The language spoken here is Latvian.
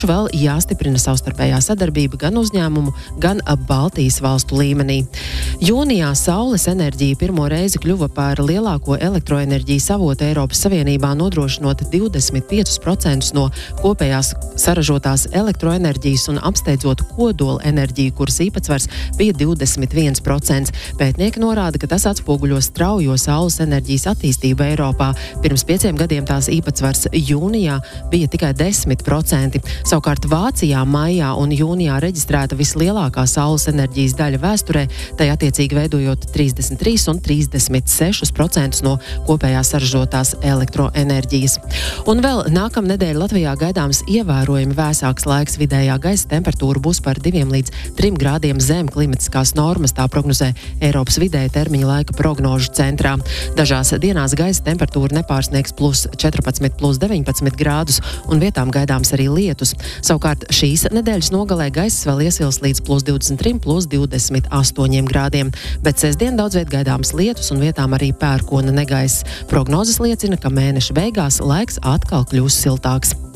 Vēl jāstiprina savstarpējā sadarbība gan uzņēmumu, gan Baltijas valstu līmenī. Jūnijā saules enerģija pirmo reizi kļuva par lielāko elektroenerģijas avotu Eiropas Savienībā, nodrošinot 25% no kopējās saražotās elektroenerģijas un apsteidzot kodola enerģiju, kuras īpatsvars bija 21%. Pētnieki norāda, ka tas atspoguļo straujo saules enerģijas attīstību Eiropā. Pirms 5 gadiem tās īpatsvars jūnijā bija tikai 10%. Savukārt Vācijā maijā un jūnijā reģistrēta vislielākā saules enerģijas daļa vēsturē, tai attiecīgi veidojot 33 un 36% no kopējās saražotās elektroenerģijas. Un vēl nākamnedēļ Latvijā gaidāms ievērojami vēsāks laiks. Vidējā gaisa temperatūra būs par 2 līdz 3 grādiem zem klimatiskās normas, tā prognozē Eiropas vidēja termiņa laika prognožu centrā. Dažās dienās gaisa temperatūra nepārsniegs +14, +19 grādus un vietām gaidāms arī lietus. Savukārt šīs nedēļas nogalē gaiss vēl iesils līdz +23, +28 grādiem, bet sestdien daudz viet gaidāms lietus un vietām arī pērkona negaiss. Prognozes liecina, ka mēneša beigās laiks atkal kļūs siltāks.